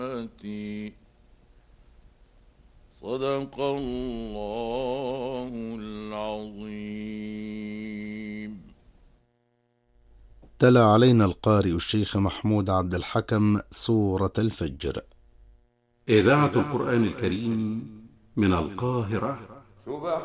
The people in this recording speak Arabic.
صدق الله العظيم. تلا علينا القارئ الشيخ محمود عبد الحكم سورة الفجر. إذاعة القرآن الكريم من القاهرة.